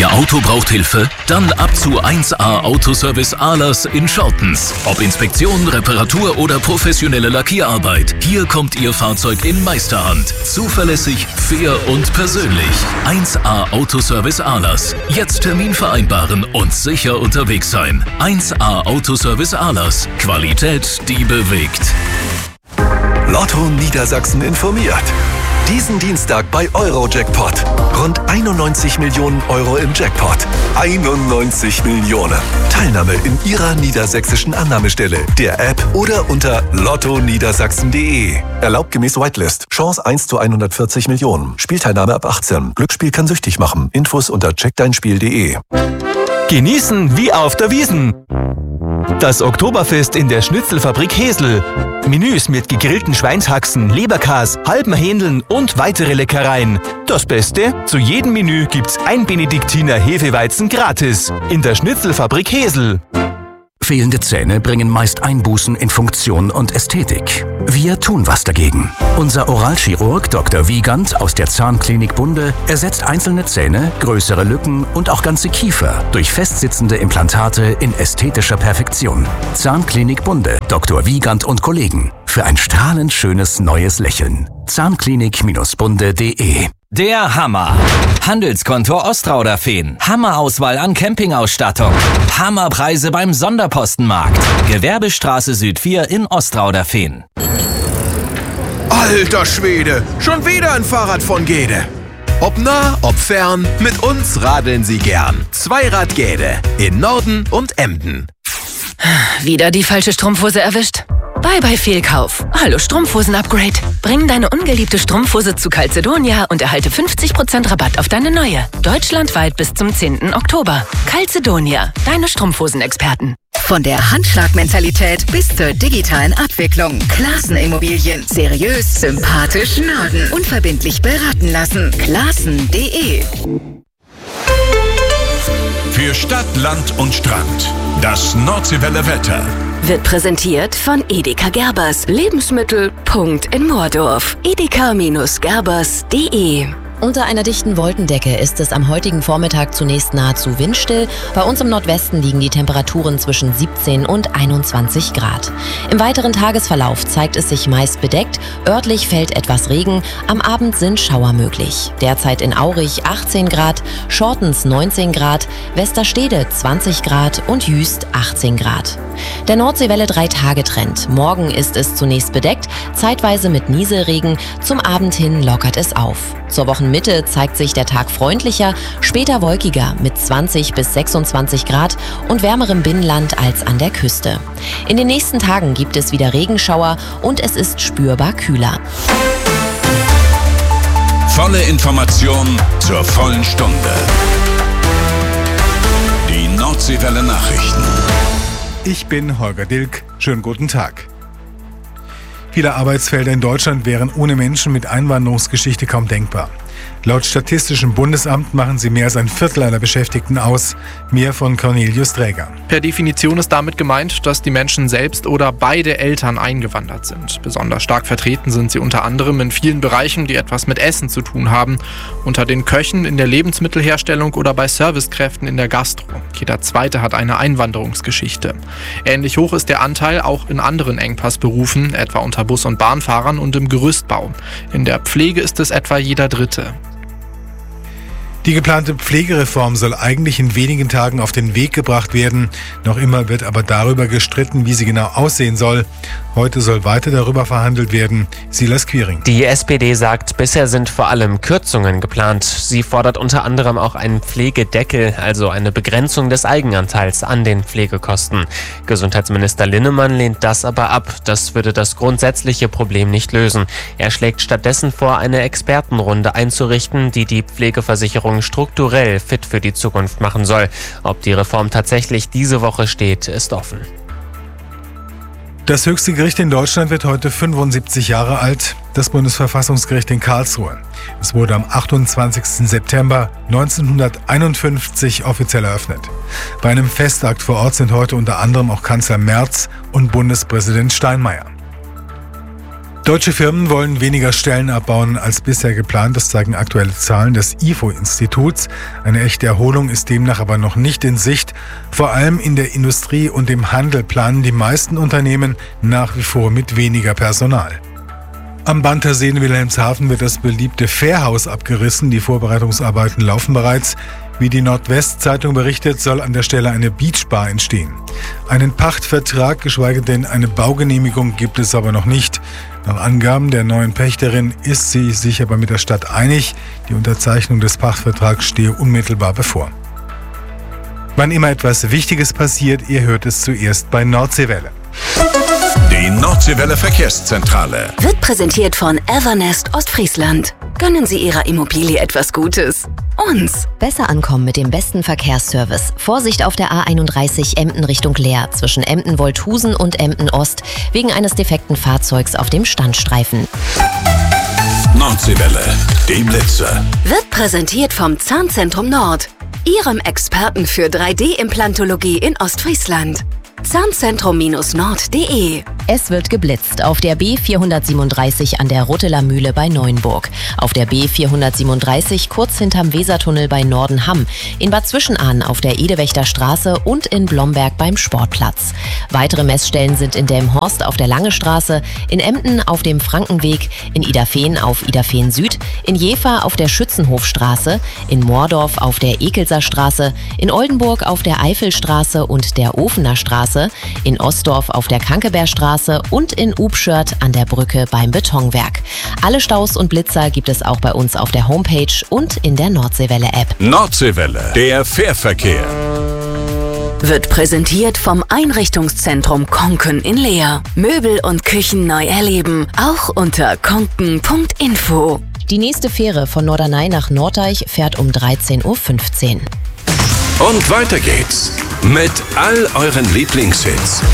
Ihr Auto braucht Hilfe? Dann ab zu 1A Autoservice Ahlers in Schortens. Ob Inspektion, Reparatur oder professionelle Lackierarbeit. Hier kommt Ihr Fahrzeug in Meisterhand. Zuverlässig, fair und persönlich. 1A Autoservice Ahlers. Jetzt Termin vereinbaren und sicher unterwegs sein. 1A Autoservice Ahlers. Qualität, die bewegt. Lotto Niedersachsen informiert. Diesen Dienstag bei Eurojackpot. Rund 91 Millionen Euro im Jackpot. 91 Millionen. Teilnahme in Ihrer niedersächsischen Annahmestelle, der App oder unter lottoniedersachsen.de. Erlaubt gemäß Whitelist. Chance 1 zu 140 Millionen. Spielteilnahme ab 18. Glücksspiel kann süchtig machen. Infos unter checkdeinspiel.de. Genießen wie auf der Wiesn. Das Oktoberfest in der Schnitzelfabrik Hesel. Menüs mit gegrillten Schweinshaxen, Leberkas, halben Hähndeln und weitere Leckereien. Das Beste? Zu jedem Menü gibt's ein Benediktiner Hefeweizen gratis. In der Schnitzelfabrik Hesel. Fehlende Zähne bringen meist Einbußen in Funktion und Ästhetik. Wir tun was dagegen. Unser Oralchirurg Dr. Wiegand aus der Zahnklinik Bunde ersetzt einzelne Zähne, größere Lücken und auch ganze Kiefer durch festsitzende Implantate in ästhetischer Perfektion. Zahnklinik Bunde, Dr. Wiegand und Kollegen. Für ein strahlend schönes neues Lächeln. Zahnklinik-bunde.de. Der Hammer. Handelskonto Ostrauderfehn. Hammerauswahl an Campingausstattung. Hammerpreise beim Sonderpostenmarkt. Gewerbestraße Süd 4 in Ostrauderfehn. Alter Schwede, schon wieder ein Fahrrad von Gede. Ob nah, ob fern, mit uns radeln Sie gern. Zweirad Gede in Norden und Emden. Wieder die falsche Strumpfhose erwischt? Bye Fehlkauf. Hallo Strumpfhosen-Upgrade. Bring deine ungeliebte Strumpfhose zu Calzedonia und erhalte 50% Rabatt auf deine neue. Deutschlandweit bis zum 10. Oktober. Calzedonia, deine Strumpfhosenexperten. Von der Handschlagmentalität bis zur digitalen Abwicklung. Classen Immobilien. Seriös, sympathisch, Norden. Unverbindlich beraten lassen. Classen.de. Für Stadt, Land und Strand. Das Nordseewelle Wetter. Wird präsentiert von Edeka Gerbers. Lebensmittel. In Moordorf. edeka-gerbers.de. Unter einer dichten Wolkendecke ist es am heutigen Vormittag zunächst nahezu windstill. Bei uns im Nordwesten liegen die Temperaturen zwischen 17 und 21 Grad. Im weiteren Tagesverlauf zeigt es sich meist bedeckt. Örtlich fällt etwas Regen. Am Abend sind Schauer möglich. Derzeit in Aurich 18 Grad, Schortens 19 Grad, Westerstede 20 Grad und Jüst 18 Grad. Der Nordseewelle 3-Tage-Trend. Morgen ist es zunächst bedeckt, zeitweise mit Nieselregen. Zum Abend hin lockert es auf. Zur Wochenmitte zeigt sich der Tag freundlicher, später wolkiger mit 20 bis 26 Grad und wärmerem Binnenland als an der Küste. In den nächsten Tagen gibt es wieder Regenschauer und es ist spürbar kühler. Volle Information zur vollen Stunde. Die Nordseewelle Nachrichten. Ich bin Holger Dilk. Schönen guten Tag. Viele Arbeitsfelder in Deutschland wären ohne Menschen mit Einwanderungsgeschichte kaum denkbar. Laut Statistischem Bundesamt machen sie mehr als ein Viertel aller Beschäftigten aus. Mehr von Cornelius Träger. Per Definition ist damit gemeint, dass die Menschen selbst oder beide Eltern eingewandert sind. Besonders stark vertreten sind sie unter anderem in vielen Bereichen, die etwas mit Essen zu tun haben. Unter den Köchen in der Lebensmittelherstellung oder bei Servicekräften in der Gastro. Jeder Zweite hat eine Einwanderungsgeschichte. Ähnlich hoch ist der Anteil auch in anderen Engpassberufen, etwa unter Bus- und Bahnfahrern und im Gerüstbau. In der Pflege ist es etwa jeder Dritte. Die geplante Pflegereform soll eigentlich in wenigen Tagen auf den Weg gebracht werden. Noch immer wird aber darüber gestritten, wie sie genau aussehen soll. Heute soll weiter darüber verhandelt werden. Silas Quiring. Die SPD sagt, bisher sind vor allem Kürzungen geplant. Sie fordert unter anderem auch einen Pflegedeckel, also eine Begrenzung des Eigenanteils an den Pflegekosten. Gesundheitsminister Linnemann lehnt das aber ab. Das würde das grundsätzliche Problem nicht lösen. Er schlägt stattdessen vor, eine Expertenrunde einzurichten, die die Pflegeversicherung strukturell fit für die Zukunft machen soll. Ob die Reform tatsächlich diese Woche steht, ist offen. Das höchste Gericht in Deutschland wird heute 75 Jahre alt, das Bundesverfassungsgericht in Karlsruhe. Es wurde am 28. September 1951 offiziell eröffnet. Bei einem Festakt vor Ort sind heute unter anderem auch Kanzler Merz und Bundespräsident Steinmeier. Deutsche Firmen wollen weniger Stellen abbauen als bisher geplant. Das zeigen aktuelle Zahlen des IFO-Instituts. Eine echte Erholung ist demnach aber noch nicht in Sicht. Vor allem in der Industrie und im Handel planen die meisten Unternehmen nach wie vor mit weniger Personal. Am Bantersee in Wilhelmshaven wird das beliebte Fährhaus abgerissen. Die Vorbereitungsarbeiten laufen bereits. Wie die Nordwest-Zeitung berichtet, soll an der Stelle eine Beachbar entstehen. Einen Pachtvertrag, geschweige denn eine Baugenehmigung, gibt es aber noch nicht. Nach Angaben der neuen Pächterin ist sie sich aber mit der Stadt einig. Die Unterzeichnung des Pachtvertrags stehe unmittelbar bevor. Wann immer etwas Wichtiges passiert, ihr hört es zuerst bei Nordseewelle. Die Nordseewelle Verkehrszentrale wird präsentiert von Evernest Ostfriesland. Gönnen Sie Ihrer Immobilie etwas Gutes. Uns. Besser ankommen mit dem besten Verkehrsservice. Vorsicht auf der A31 Emden Richtung Leer zwischen Emden-Wolthusen und Emden-Ost wegen eines defekten Fahrzeugs auf dem Standstreifen. Nordseewelle, die Blitze. Wird präsentiert vom Zahnzentrum Nord, Ihrem Experten für 3D-Implantologie in Ostfriesland. Zahnzentrum-nord.de. Es wird geblitzt auf der B437 an der Rutteler Mühle bei Neuenburg, auf der B437 kurz hinterm Wesertunnel bei Nordenham, in Bad Zwischenahn auf der Edewächter Straße und in Blomberg beim Sportplatz. Weitere Messstellen sind in Delmenhorst auf der Lange Straße, in Emden auf dem Frankenweg, in Idafehn auf Idafehn Süd, in Jever auf der Schützenhofstraße, in Moordorf auf der Ekelser Straße, in Oldenburg auf der Eifelstraße und der Ofener Straße, in Ostdorf auf der Kankebergstraße und in Ubschört an der Brücke beim Betonwerk. Alle Staus und Blitzer gibt es auch bei uns auf der Homepage und in der Nordseewelle-App. Nordseewelle, der Fährverkehr. Wird präsentiert vom Einrichtungszentrum Konken in Leer. Möbel und Küchen neu erleben, auch unter konken.info. Die nächste Fähre von Norderney nach Norddeich fährt um 13:15 Uhr. Und weiter geht's mit all euren Lieblingshits.